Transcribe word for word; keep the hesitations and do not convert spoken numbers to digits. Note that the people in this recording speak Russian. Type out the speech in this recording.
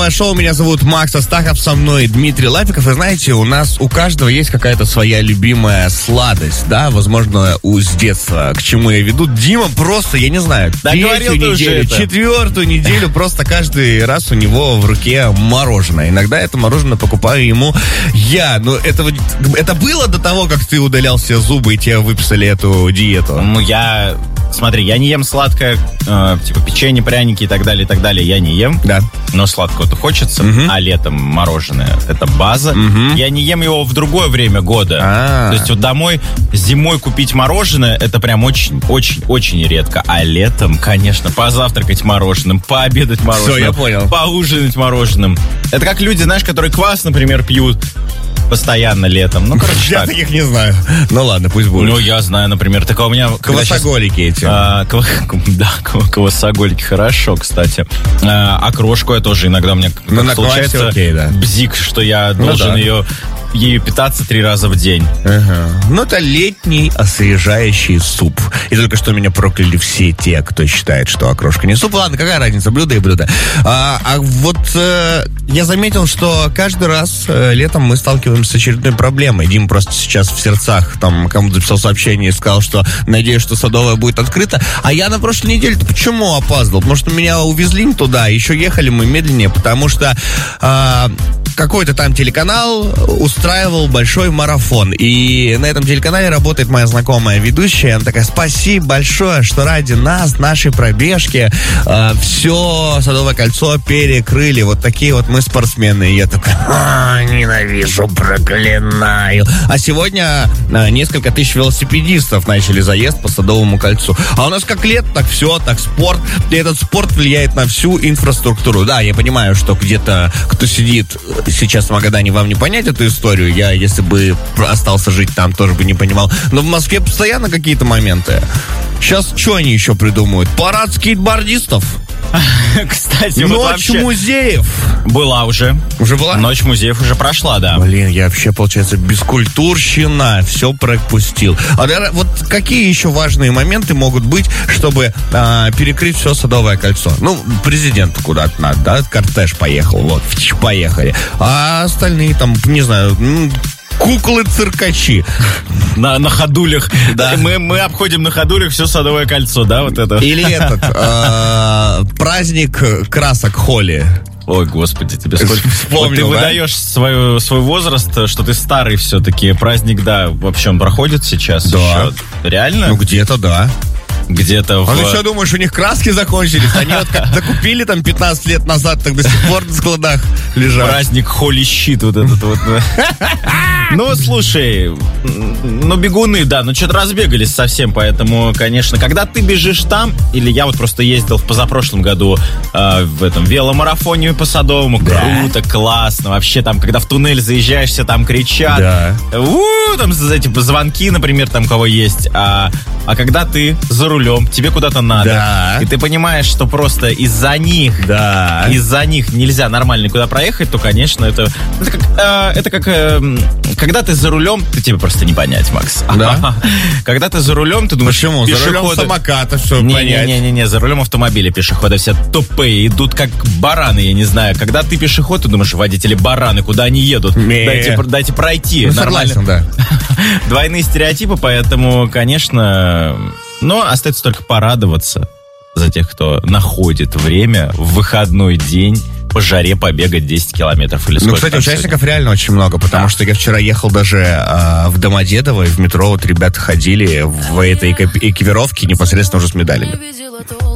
Шоу, меня зовут Макс Астахов, со мной Дмитрий Лапиков. И знаете, у нас у каждого есть какая-то своя любимая сладость, да, возможно, у с детства. К чему я веду? Дима просто, я не знаю, да, третью неделю, четвертую неделю просто каждый раз у него в руке мороженое. Иногда это мороженое покупаю ему я. Но это, это было до того, как ты удалял все зубы и тебе выписали эту диету? Ну, я... Смотри, я не ем сладкое, э, типа печенье, пряники и так далее, и так далее. Я не ем. Да. Но сладкого-то хочется, угу. а летом мороженое — это база. Угу. Я не ем его в другое время года. А-а-а. То есть вот домой зимой купить мороженое — это прям очень-очень-очень редко. А летом, конечно, позавтракать мороженым, пообедать мороженым. Все, я понял. Поужинать мороженым. Это как люди, знаешь, которые квас, например, пьют постоянно летом. Ну, короче, я так. таких не знаю. Ну ладно, пусть будет. Ну, я знаю, например, такого у меня... Квасоголики эти. А, ква... Да, квасоголики, хорошо, кстати. А, окрошку я тоже иногда у меня ну, на случается квасе, окей, да. бзик, что я ну, должен да. ее... ею питаться три раза в день. Ага. Ну, это летний освежающий суп. И только что меня прокляли все те, кто считает, что окрошка не суп. Ладно, какая разница, блюдо и блюдо. А, а вот э, я заметил, что каждый раз э, летом мы сталкиваемся с очередной проблемой. Дим просто сейчас в сердцах там кому-то написал сообщение и сказал, что надеюсь, что Садовая будет открыта. А я на прошлой неделе-то почему опаздывал? Потому что меня увезли не туда, еще ехали мы медленнее, потому что э, какой-то там телеканал устраивал большой марафон. И на этом телеканале работает моя знакомая ведущая. Она такая: спасибо большое, что ради нас, нашей пробежки, э, все Садовое кольцо перекрыли. Вот такие вот мы спортсмены. И я такой: а, ненавижу, проклинаю. А сегодня э, несколько тысяч велосипедистов начали заезд по Садовому кольцу. А у нас как лет, так все, так спорт. И этот спорт влияет на всю инфраструктуру. Да, я понимаю, что где-то кто сидит сейчас в Магадане, вам не понять эту историю. Я, если бы остался жить там, тоже бы не понимал. Но в Москве постоянно какие-то моменты. Сейчас что они еще придумают? Парад скейтбордистов? Кстати, Ночь вот вообще... музеев. Была уже. Уже была? Ночь музеев уже прошла, да. Блин, я вообще, получается, бескультурщина. Все пропустил. А вот какие еще важные моменты могут быть, чтобы а, перекрыть все Садовое кольцо? Ну, президент куда-то надо, да? Кортеж поехал, вот, поехали. А остальные там, не знаю... куклы-циркачи. На, на ходулях. Да. Мы, мы обходим на ходулях все Садовое кольцо, да, вот это? Или этот, э, праздник красок Холли. Ой, господи, тебе сколько... Вспомнил, вот ты да? выдаешь свой, свой возраст, что ты старый все-таки. Праздник, да, вообще он проходит сейчас да. еще. Реально? Ну, где-то, да. Где-то в... А ты что думаешь, у них краски закончились? Они вот как докупили там пятнадцать лет назад, так до сих пор на складах лежат. Праздник Holy Shit вот этот вот. Ну, слушай, ну, бегуны, да, ну, что-то разбегались совсем, поэтому, конечно, когда ты бежишь там, или я вот просто ездил в позапрошлом году э, в этом веломарафоне по Садовому, да. Круто, классно, вообще там, когда в туннель заезжаешь, все там кричат, да. У-у-у, там эти звонки, например, там кого есть, а, а когда ты за рулем, тебе куда-то надо, да. и ты понимаешь, что просто из-за них, да. из-за них нельзя нормально никуда проехать, то, конечно, это, это как, э, это как э, когда ты за рулем, ты тебе просто не понять, Макс. Да? Когда ты за рулем, ты думаешь, почему? Пешеходы... За рулем самоката все не, понять. Не-не-не, за рулем автомобиля пешеходы все тупые, идут как бараны, я не знаю. Когда ты пешеход, ты думаешь, водители бараны, куда они едут? Дайте, дайте пройти. Ну, согласен, да. Двойные стереотипы, поэтому, конечно... Но остается только порадоваться за тех, кто находит время в выходной день по жаре побегать десять километров или сколько. Ну, кстати, участников сегодня? Реально очень много, потому да. что я вчера ехал даже э, в Домодедово, и в метро вот ребята ходили в этой экипировке непосредственно уже с медалями.